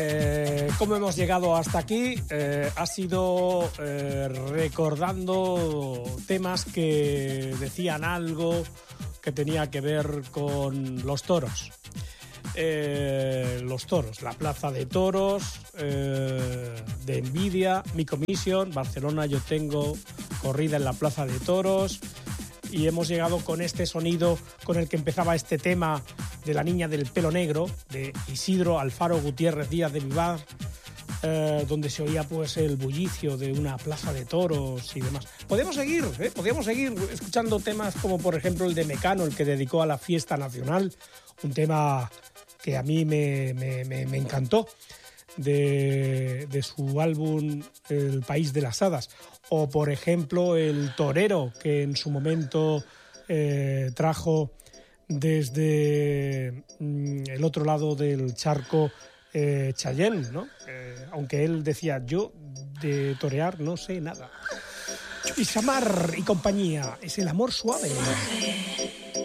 ¿Cómo hemos llegado hasta aquí? Ha sido recordando temas que decían algo que tenía que ver con los toros. La plaza de toros, de Envidia, mi comisión, Barcelona, yo tengo corrida en la plaza de toros. Y hemos llegado con este sonido con el que empezaba este tema de la niña del pelo negro, de Isidro Alfaro Gutiérrez Díaz de Vivar, donde se oía pues el bullicio de una plaza de toros y demás. Podríamos seguir escuchando temas como por ejemplo el de Mecano, el que dedicó a la fiesta nacional, un tema que a mí me encantó, de su álbum El País de las Hadas. O, por ejemplo, el torero que en su momento trajo desde el otro lado del charco Chayenne, ¿no? Aunque él decía, yo de torear no sé nada. Isamar y compañía, es el amor suave.